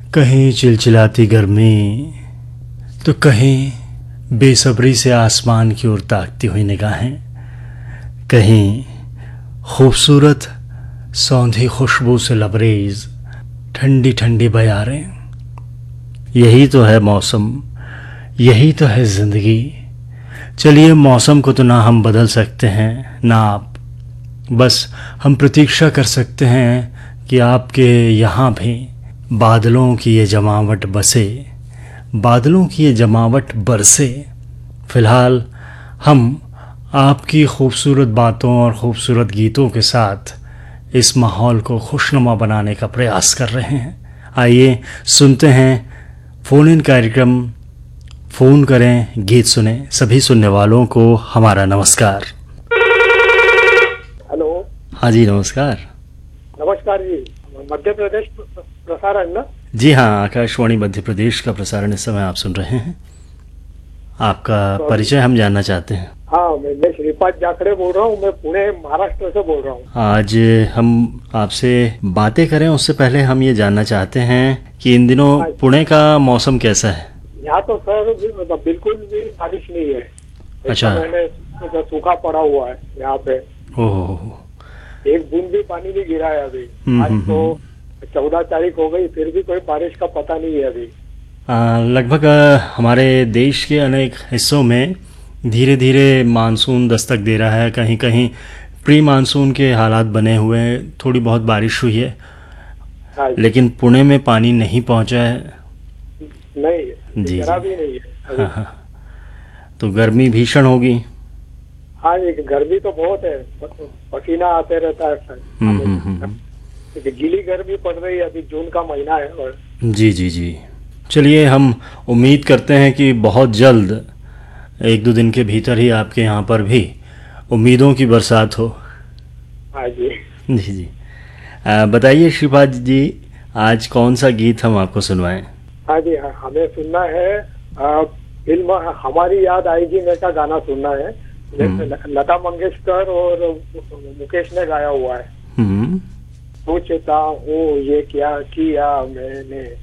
कहीं चिलचिलाती गर्मी तो कहीं बेसब्री से आसमान की ओर ताकती हुई निगाहें, कहीं खूबसूरत सौंधी खुशबू से लबरेज ठंडी ठंडी बयारें। यही तो है मौसम, यही तो है ज़िंदगी। चलिए, मौसम को तो ना हम बदल सकते हैं ना आप, बस हम प्रतीक्षा कर सकते हैं कि आपके यहाँ भी बादलों की ये जमावट बसे, बादलों की ये जमावट बरसे। फ़िलहाल हम आपकी खूबसूरत बातों और ख़ूबसूरत गीतों के साथ इस माहौल को खुशनुमा बनाने का प्रयास कर रहे हैं। आइए सुनते हैं फ़ोन इन कार्यक्रम। फ़ोन करें, गीत सुने। सभी सुनने वालों को हमारा नमस्कार। हेलो। हाँ जी, नमस्कार। नमस्कार जी। मध्य प्रदेश प्रसारण ना? जी हाँ, आकाशवाणी मध्य प्रदेश का प्रसारण इस समय आप सुन रहे हैं। आपका परिचय हम जानना चाहते हैं। हाँ, मैं श्रीपाद जाखड़े बोल रहा हूँ। मैं पुणे महाराष्ट्र से बोल रहा हूँ। आज हम आपसे बातें करें उससे पहले हम ये जानना चाहते हैं कि इन दिनों पुणे का मौसम कैसा है? यहाँ तो सर बिल्कुल भी बारिश नहीं है। अच्छा। मैंने सूखा पड़ा हुआ है यहाँ पे। ओह, एक बूंद भी पानी नहीं गिरा है अभी। आज तो 14 तारीख हो गई, फिर भी कोई बारिश का पता नहीं है अभी। लगभग हमारे देश के अनेक हिस्सों में धीरे धीरे मानसून दस्तक दे रहा है। कहीं कहीं प्री मानसून के हालात बने हुए हैं, थोड़ी बहुत बारिश हुई है। हाँ, लेकिन पुणे में पानी नहीं पहुंचा है। नहीं, जी जरा भी नहीं है। हाँ हाँ, तो गर्मी भीषण होगी। हाँ जी, गर्मी तो बहुत है, पसीना आते रहता है। गीली गर्मी पड़ रही है, अभी जून का महीना है। और जी जी जी, चलिए हम उम्मीद करते हैं कि बहुत जल्द, 1-2 दिन के भीतर ही आपके यहाँ पर भी उम्मीदों की बरसात हो। हाँ जी। जी जी, बताइए श्रीपाद जी, आज कौन सा गीत हम आपको सुनवाएं? हाँ जी, हमें सुनना है फिल्म हमारी याद आएगी में का गाना सुनना है। लता मंगेशकर और मुकेश ने गाया हुआ है। सोचता हूँ ये क्या किया मैंने।